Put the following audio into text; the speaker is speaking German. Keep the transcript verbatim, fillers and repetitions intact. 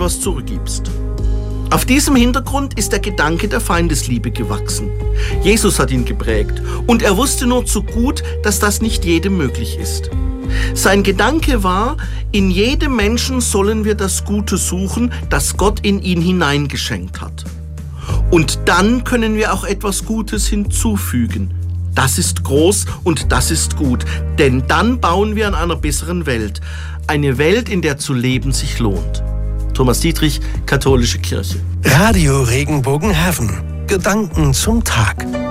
etwas zurückgibst. Auf diesem Hintergrund ist der Gedanke der Feindesliebe gewachsen. Jesus hat ihn geprägt und er wusste nur zu gut, dass das nicht jedem möglich ist. Sein Gedanke war, in jedem Menschen sollen wir das Gute suchen, das Gott in ihn hineingeschenkt hat. Und dann können wir auch etwas Gutes hinzufügen. Das ist groß und das ist gut, denn dann bauen wir an einer besseren Welt. Eine Welt, in der zu leben sich lohnt. Thomas Dietrich, Katholische Kirche. Radio Regenbogen Heaven. Gedanken zum Tag.